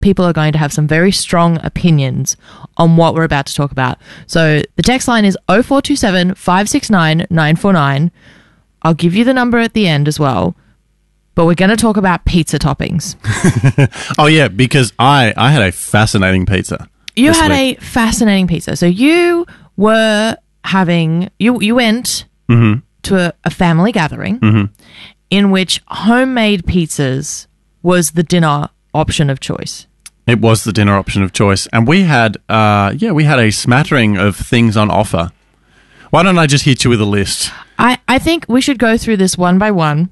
people are going to have some very strong opinions on what we're about to talk about. So the text line is 0427 569 949. I'll give you the number at the end as well. But we're going to talk about pizza toppings. Oh, yeah, because I had a fascinating pizza. You had a fascinating pizza. So you were having... You went to a family gathering in which homemade pizzas was the dinner option of choice. It was the dinner option of choice. And we had, we had a smattering of things on offer. Why don't I just hit you with a list? I think we should go through this one by one.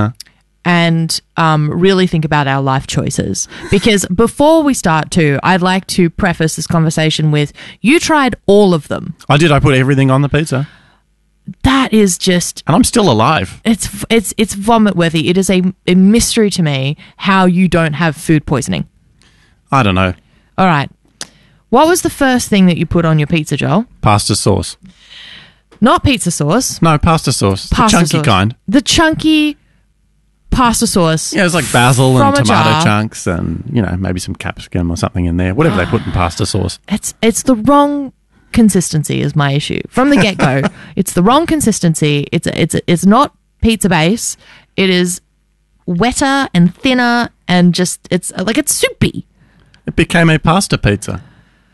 And really think about our life choices. Because before we start too, I'd like to preface this conversation with, you tried all of them. I did. I put everything on the pizza. That is just... And I'm still alive. It's vomit worthy. It is a mystery to me how you don't have food poisoning. I don't know. All right. What was the first thing that you put on your pizza, Joel? Pasta sauce. Not pizza sauce. No, pasta sauce. Pasta the chunky sauce. kind. The chunky pasta sauce. Yeah, it's like basil from and a tomato jar. chunks and, maybe some capsicum or something in there. Whatever they put in pasta sauce. It's the wrong consistency is my issue. From the get-go, it's the wrong consistency. It's not pizza base. It is wetter and thinner and just, it's soupy. It became a pasta pizza.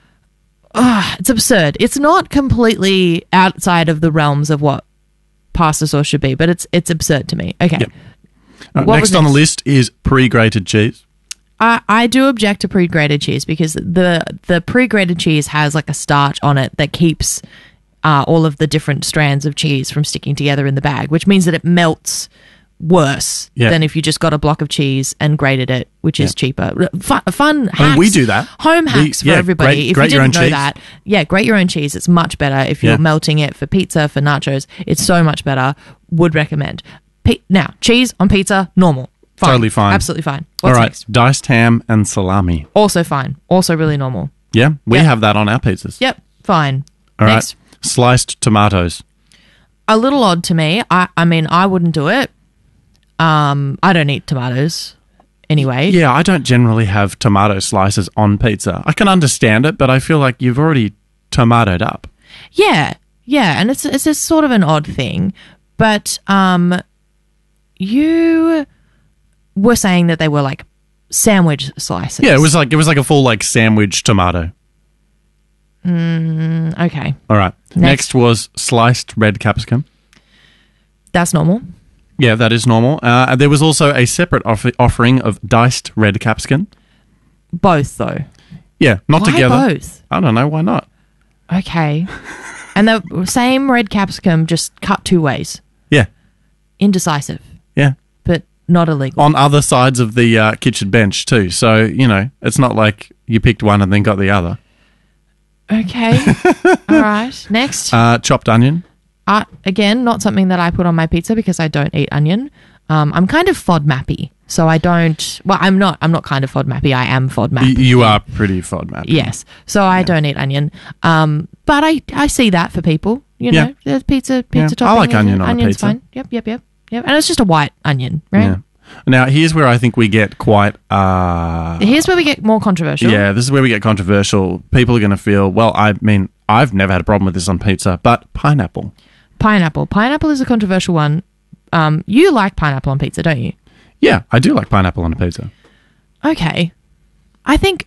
It's absurd. It's not completely outside of the realms of what pasta sauce should be, but it's absurd to me. Okay. Yep. Next on the list is pre-grated cheese. I do object to pre-grated cheese because the pre-grated cheese has like a starch on it that keeps all of the different strands of cheese from sticking together in the bag, which means that it melts worse than if you just got a block of cheese and grated it, which is cheaper. Fun hacks. I mean, we do that. Home hacks for everybody. Grate if you didn't know that, grate your own cheese. It's much better if you're melting it for pizza, for nachos. It's so much better. Would recommend. Now, cheese on pizza, normal. Fine. Totally fine. Absolutely fine. What's All right, next? diced ham and salami. Also fine. Also really normal. Yeah, we have that on our pizzas. Yep, fine. All next. right, sliced tomatoes. A little odd to me. I mean, I wouldn't do it. I don't eat tomatoes anyway. Yeah, I don't generally have tomato slices on pizza. I can understand it, but I feel like you've already tomatoed up. Yeah, and it's a sort of an odd thing. But you were saying that they were like sandwich slices. Yeah, it was like a full like sandwich tomato. Okay. All right. Next was sliced red capsicum. That's normal. Yeah, that is normal. There was also a separate offering of diced red capsicum. Both though. Yeah, not Why together. Both? I don't know why not. Okay. And the same red capsicum, just cut two ways. Yeah. Indecisive. Yeah. But not illegal. On other sides of the kitchen bench too. So, it's not like you picked one and then got the other. Okay. All right. Next. Chopped onion. Again, not something that I put on my pizza because I don't eat onion. I'm kind of FODMAPy. So I don't... Well, I'm not kind of FODMAPy. I am FODMAPy. You are pretty FODMAPy. Yes. So I don't eat onion. But I see that for people. There's pizza topping. I like onion on a Onion's pizza. fine. Yep. And it's just a white onion, right? Yeah. Now, here's where I think we get quite... Here's where we get more controversial. Yeah, this is where we get controversial. People are going to feel, well, I mean, I've never had a problem with this on pizza, but pineapple. Pineapple is a controversial one. You like pineapple on pizza, don't you? Yeah, I do like pineapple on a pizza. Okay. I think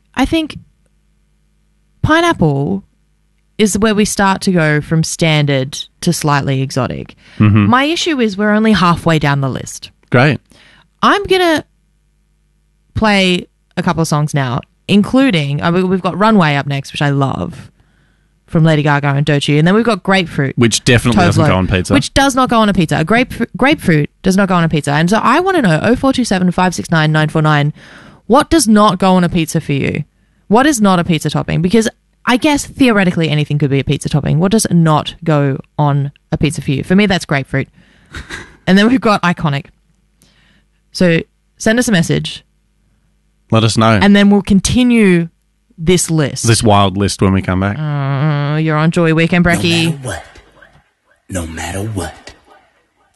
pineapple is where we start to go from standard to slightly exotic. Mm-hmm. My issue is we're only halfway down the list. Great. I'm going to play a couple of songs now, including, we've got Runway up next, which I love, from Lady Gaga and Doechii. And then we've got Grapefruit. Which definitely doesn't go on pizza. Which does not go on a pizza. A grapefruit does not go on a pizza. And so I want to know, 0427 569 949, what does not go on a pizza for you? What is not a pizza topping? Because I guess theoretically anything could be a pizza topping. What does not go on a pizza for you? For me, that's grapefruit. And then we've got Iconic. So send us a message. Let us know. And then we'll continue this list. This wild list when we come back. You're on Joy Weekend, Brekkie. No matter what.